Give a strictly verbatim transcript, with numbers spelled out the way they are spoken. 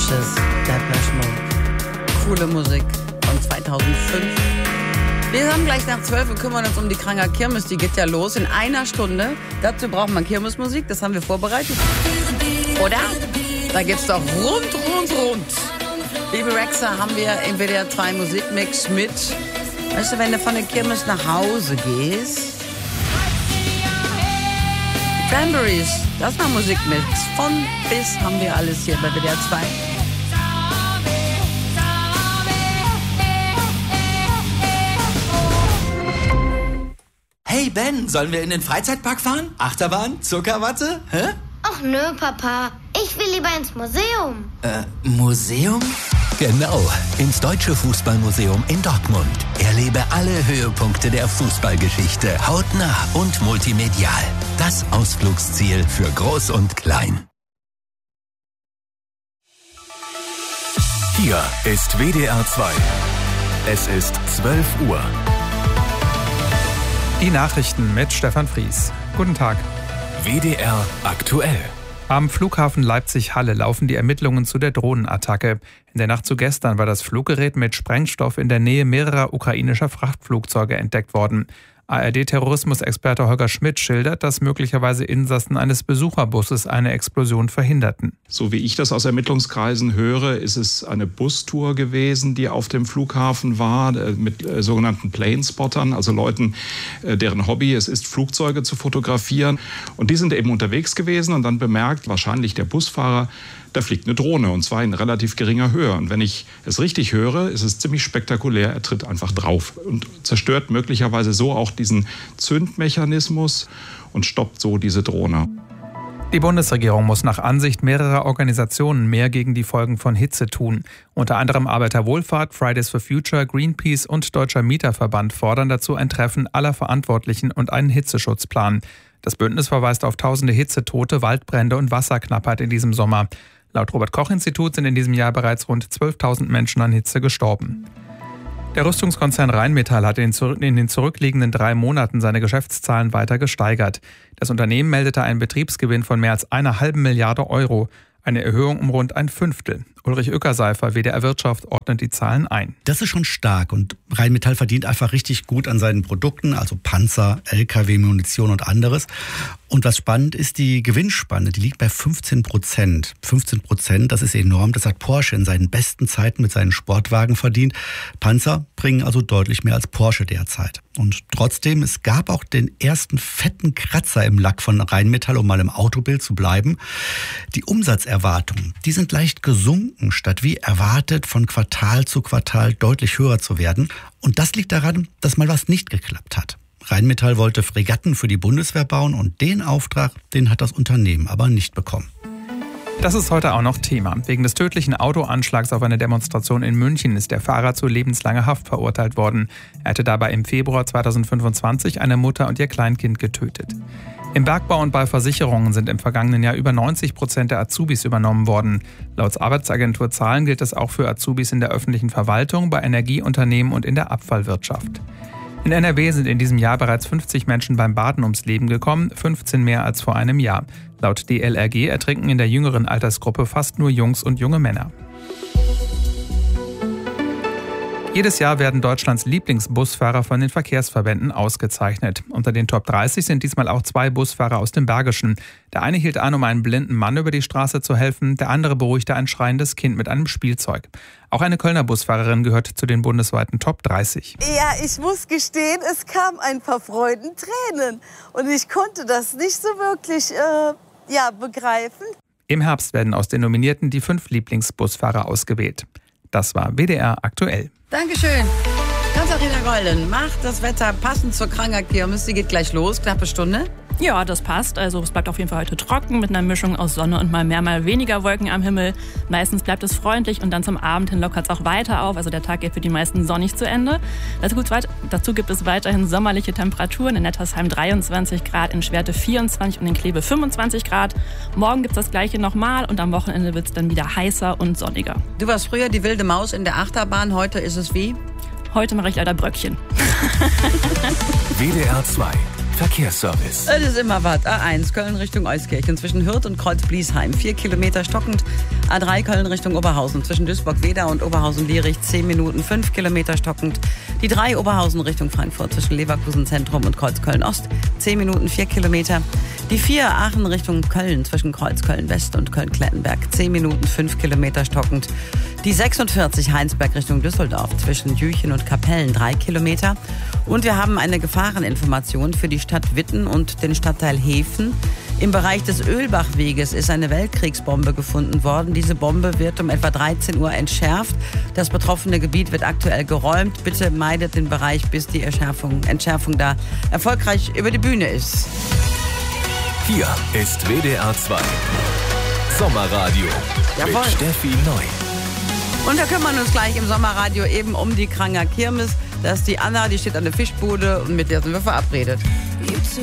Ashes, Depeche Mode. Coole Musik von zweitausendfünf. Wir haben gleich nach zwölf und kümmern uns um die Kranger Kirmes. Die geht ja los in einer Stunde. Dazu braucht man Kirmesmusik, das haben wir vorbereitet. Oder? Da geht's doch rund, rund, rund. Baby Rexha haben wir im W D R zwei Musikmix mit. Weißt du, wenn du von der Kirmes nach Hause gehst? Cranberries, das war Musikmix. Von bis haben wir alles hier bei W D R zwei. Hey Ben, sollen wir in den Freizeitpark fahren? Achterbahn? Zuckerwatte? Hä? Ach nö, Papa. Ich will lieber ins Museum. Äh, Museum? Genau, ins Deutsche Fußballmuseum in Dortmund. Erlebe alle Höhepunkte der Fußballgeschichte hautnah und multimedial. Das Ausflugsziel für Groß und Klein. Hier ist W D R zwei. Es ist zwölf Uhr. Die Nachrichten mit Stefan Fries. Guten Tag. W D R aktuell. Am Flughafen Leipzig-Halle laufen die Ermittlungen zu der Drohnenattacke. In der Nacht zu gestern war das Fluggerät mit Sprengstoff in der Nähe mehrerer ukrainischer Frachtflugzeuge entdeckt worden. A R D-Terrorismusexperte Holger Schmidt schildert, dass möglicherweise Insassen eines Besucherbusses eine Explosion verhinderten. So wie ich das aus Ermittlungskreisen höre, ist es eine Bustour gewesen, die auf dem Flughafen war, mit sogenannten Planespottern, also Leuten, deren Hobby es ist, Flugzeuge zu fotografieren. Und die sind eben unterwegs gewesen und dann bemerkt wahrscheinlich der Busfahrer, da fliegt eine Drohne und zwar in relativ geringer Höhe. Und wenn ich es richtig höre, ist es ziemlich spektakulär. Er tritt einfach drauf und zerstört möglicherweise so auch diesen Zündmechanismus und stoppt so diese Drohne. Die Bundesregierung muss nach Ansicht mehrerer Organisationen mehr gegen die Folgen von Hitze tun. Unter anderem Arbeiterwohlfahrt, Fridays for Future, Greenpeace und Deutscher Mieterverband fordern dazu ein Treffen aller Verantwortlichen und einen Hitzeschutzplan. Das Bündnis verweist auf tausende Hitzetote, Waldbrände und Wasserknappheit in diesem Sommer. Laut Robert-Koch-Institut sind in diesem Jahr bereits rund zwölftausend Menschen an Hitze gestorben. Der Rüstungskonzern Rheinmetall hat in den zurückliegenden drei Monaten seine Geschäftszahlen weiter gesteigert. Das Unternehmen meldete einen Betriebsgewinn von mehr als einer halben Milliarde Euro. Eine Erhöhung um rund ein Fünftel. Ulrich Ueckerseifer, W D R Wirtschaft, ordnet die Zahlen ein. Das ist schon stark und Rheinmetall verdient einfach richtig gut an seinen Produkten, also Panzer, L K W, Munition und anderes. Und was spannend ist, die Gewinnspanne, die liegt bei fünfzehn Prozent. fünfzehn Prozent, das ist enorm. Das hat Porsche in seinen besten Zeiten mit seinen Sportwagen verdient. Panzer bringen also deutlich mehr als Porsche derzeit. Und trotzdem, es gab auch den ersten fetten Kratzer im Lack von Rheinmetall, um mal im Autobild zu bleiben. Die Umsatzerwartungen, die sind leicht gesunken, statt wie erwartet von Quartal zu Quartal deutlich höher zu werden. Und das liegt daran, dass mal was nicht geklappt hat. Rheinmetall wollte Fregatten für die Bundeswehr bauen und den Auftrag, den hat das Unternehmen aber nicht bekommen. Das ist heute auch noch Thema. Wegen des tödlichen Autoanschlags auf eine Demonstration in München ist der Fahrer zu lebenslanger Haft verurteilt worden. Er hatte dabei im Februar zweitausendfünfundzwanzig eine Mutter und ihr Kleinkind getötet. Im Bergbau und bei Versicherungen sind im vergangenen Jahr über neunzig Prozent der Azubis übernommen worden. Laut Arbeitsagentur Zahlen gilt das auch für Azubis in der öffentlichen Verwaltung, bei Energieunternehmen und in der Abfallwirtschaft. In N R W sind in diesem Jahr bereits fünfzig Menschen beim Baden ums Leben gekommen, fünfzehn mehr als vor einem Jahr. Laut D L R G ertrinken in der jüngeren Altersgruppe fast nur Jungs und junge Männer. Jedes Jahr werden Deutschlands Lieblingsbusfahrer von den Verkehrsverbänden ausgezeichnet. Unter den Top dreißig sind diesmal auch zwei Busfahrer aus dem Bergischen. Der eine hielt an, um einem blinden Mann über die Straße zu helfen, der andere beruhigte ein schreiendes Kind mit einem Spielzeug. Auch eine Kölner Busfahrerin gehört zu den bundesweiten Top dreißig. Ja, ich muss gestehen, es kam ein paar Freudentränen und ich konnte das nicht so wirklich äh, ja, begreifen. Im Herbst werden aus den Nominierten die fünf Lieblingsbusfahrer ausgewählt. Das war W D R aktuell. Dankeschön. Katharina Golden macht das Wetter passend zur Kranger Kirmes. Die geht gleich los, knappe Stunde. Ja, das passt. Also es bleibt auf jeden Fall heute trocken mit einer Mischung aus Sonne und mal mehr, mal weniger Wolken am Himmel. Meistens bleibt es freundlich und dann zum Abend hin lockert es auch weiter auf. Also der Tag geht für die meisten sonnig zu Ende. Dazu gibt es weiterhin sommerliche Temperaturen. In Nettersheim dreiundzwanzig Grad, in Schwerte vierundzwanzig und in Kleve fünfundzwanzig Grad. Morgen gibt es das Gleiche nochmal und am Wochenende wird es dann wieder heißer und sonniger. Du warst früher die wilde Maus in der Achterbahn. Heute ist es wie? Heute mache ich leider Bröckchen. W D R zwei. Verkehrsservice. Es ist immer was. A eins Köln Richtung Euskirchen zwischen Hürth und Kreuz-Bliesheim. Vier Kilometer stockend. A drei Köln Richtung Oberhausen zwischen Duisburg-Wedau und Oberhausen-Lierich. Zehn Minuten, fünf Kilometer stockend. Die drei Oberhausen Richtung Frankfurt zwischen Leverkusen Zentrum und Kreuz-Köln-Ost. Zehn Minuten, vier Kilometer. Die vier Aachen Richtung Köln zwischen Kreuz-Köln-West und Köln-Klettenberg. Zehn Minuten, fünf Kilometer stockend. Die sechsundvierzig Heinsberg Richtung Düsseldorf zwischen Jüchen und Kapellen. Drei Kilometer. Und wir haben eine Gefahreninformation für die Stadt Witten und den Stadtteil Hefen. Im Bereich des Ölbachweges ist eine Weltkriegsbombe gefunden worden. Diese Bombe wird um etwa dreizehn Uhr entschärft. Das betroffene Gebiet wird aktuell geräumt. Bitte meidet den Bereich, bis die Entschärfung, Entschärfung da erfolgreich über die Bühne ist. Hier ist W D R zwei Sommerradio. Jawohl. Mit Steffi Neu. Und wir kümmern uns gleich im Sommerradio eben um die Kranger Kirmes. Da ist die Anna, die steht an der Fischbude und mit der sind wir verabredet.